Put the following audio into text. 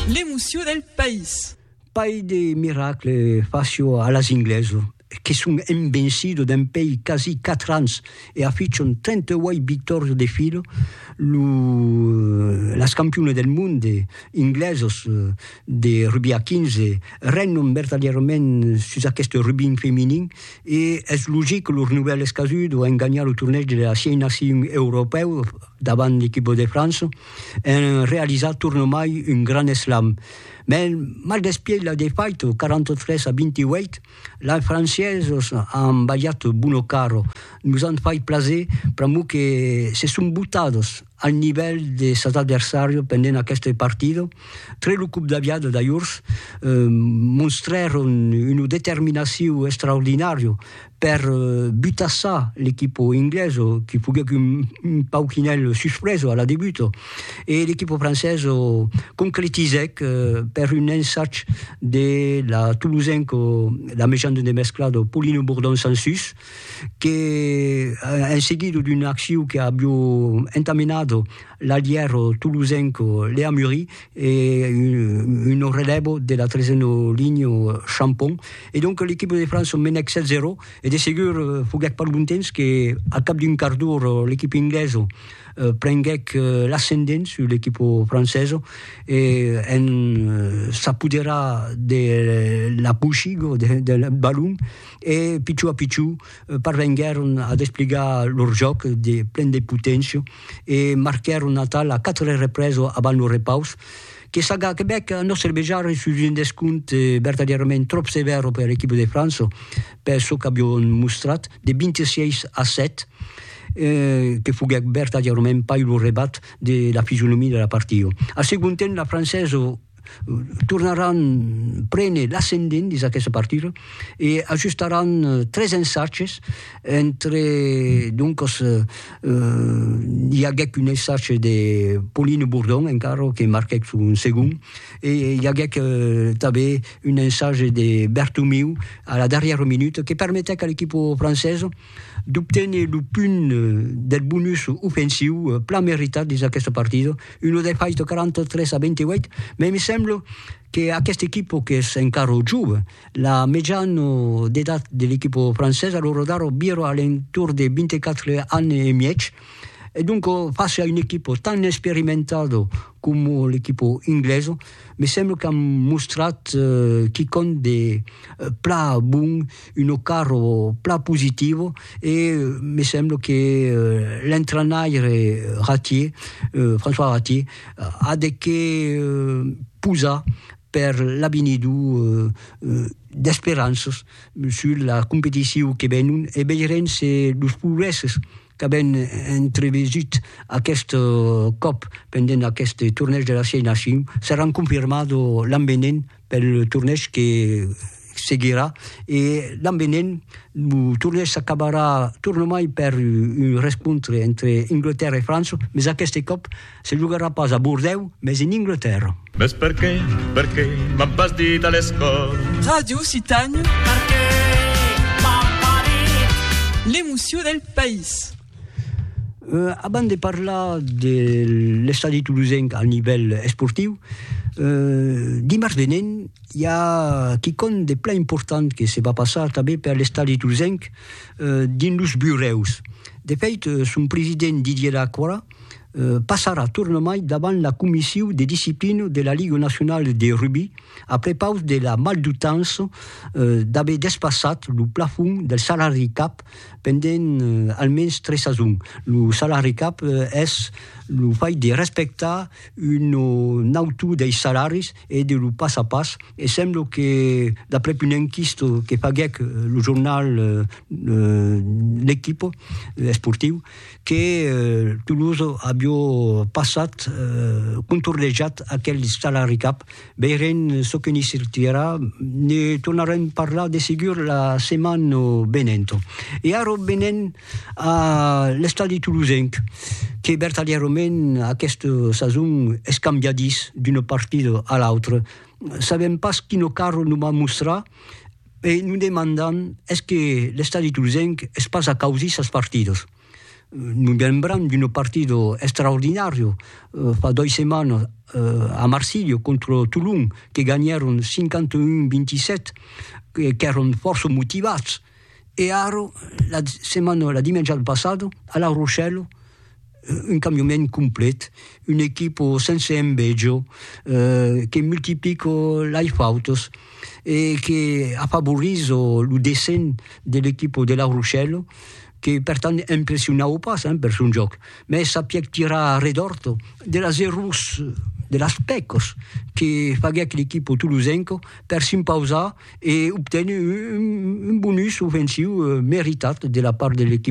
L'émotion del país. Pas de miracles faccio alla inglese, che sono invencidos d'un pays quasi 4 ans e afficciano 38 vittorie di filo. La campione del mondo ingleses de rugby a 15 rendono verdaderamente su questo rugby feminin e è logico che loro nouvelles casudo hanno gagnato il torneo della 6 Nazioni europeo davanti all'equipe di Francia e hanno realizzato ormai un grande slam. Ma mal despiega di fatto 43 a 28 la francese hanno sbagliato buono caro, nos hanno fatto piacere perché si sono buttati al livello di suo avversario pendendo a questo partito. 3 club d'aviato da Urs mostrarono una determinazione straordinaria per buttare l'equipe inglese che fu un pauchinello sorpreso alla debutto e l'equipe francese concrétisait per un ensatch della Toulousaine la méchante de mesclado Pauline Bourdon-Sansus che in seguito di un'azione che abbiamo intamenato l'alliero toulousain Léa Muri e un relevo della 13e linea Champon e donc l'équipe de France mène 7-0 e di sicuro fu per un temps che al cap d'un quart d'ora l'équipe inglese prendec l'ascendent sull'equipe francese e s'apoderà della buscigo del ballon e picciù a picciù parvengueron a dispiegare il loro gioco di plena potenza e marcarono Natal a 4 represe avant le repause che saga Quebec non serveggiare su un desconto verdaderamente troppo severo per l'equipe di Francia per ciò che abbiamo mostrato di 26-7 che fu verdaderamente poi lo rebat della fisionomia della partita. Al secondo tempo la francese torneranno prendere l'ascendente di questa partita e aggiusteranno 3 ensacces entre dunque il y a un ensacce di Pauline Bourdon encara che marca su un secondo e il y a també un ensacce di Bertomeu alla dernière minute che permette all'equipe francese d'ottenere il punto del bonus offensivo plan meritato di questa partita, uno dei fatti 43 a 28, ma mi sembra che a questa equipe che è ancora giovane, la mediana d'età dell'equipe francese loro darono biro all'intorno di 24 anni e mezzo e dunque face a un'equipe tan sperimentata come l'equipe inglese mi sembra che ha mostrato che con dei pla buon un caro pla positivo e mi sembra che l'entraîneur Ratier François Ratier ha de che pusa per l'abinidu d'esperanze sulla competizione che vengono e vedremo se i progressi che abbiamo intravisto a questo COP pendendo a questo torneo della 6 Nazioni saranno confermati l'ambenen per il torneo che seguirà e l'ambenen il torneo si accaberà tornomai per un riscontro entre Inghilterra e Francia ma a questo COP si giocherà pas a Bordeaux ma in Inghilterra. Ves perché m'han pas dit a l'escola Radio Citagne. Perché m'han parit l'émotion del país. Avant de parlar de l'estadi toulousain a nivell esportiu, dimarts venent hi ha quelcom de pla important que se va passar també per l'estadi toulousain dins els bureus. De fet, son president Didier Lacroix passarà tornomai davant la comissió de disciplina de la Liga Nacional de Rugby après pause de la maldoutance d'haver despassat el plafond del salari cap pendent almenys 3 saisons. El salari cap és el fet de respectar un auto dels salaris e de lo pas a pas e sembla que d'après una enquesta que faguec el jornal l'equipo esportiu que Toulouse abbia passat contornejat aquell salari cap. Veurem ce que ne sortirà, ne tornarem a parlar de segur la setmana venent. E ara venem a l'estadi toulousain que verdaderament aquesta saison és canviadís d'una partida a l'altra. Sabem pas quin carro nous va mostrar e nous demandam est-ce que l'estadi toulousain és pas a causa de ces partides. Nous lembrons d'un partito straordinario fa 2 settimane a Marsiglia contro Toulon, che gagnarono 51-27, che erano forse motivati. E ero la dimanche passata a La Rochelle un cambiamento completo, un'equipe senza imbeggio, che moltiplica le fotos e che ha favorito il dessin dell'equipe di La Rochelle, che pertanto impressionava pas per un gioco, ma sapeva tirare redorto della Zerus, della Specos, che faceva che l'equipe toulousaine per s'imposare e ottenere un bonus offensivo meritato della parte dell'equipe